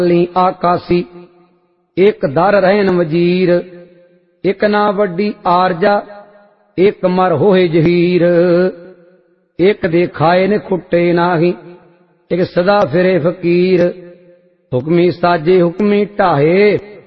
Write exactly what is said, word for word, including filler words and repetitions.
ली आकासी। एक दर रहन वजीर, एक ना वड्डी आरजा, एक मर होए जहीर। एक दे खाए ने खुट्टे नाही, एक सदा फिरे फकीर। हुक्मी साजे हुक्मी ढाहे,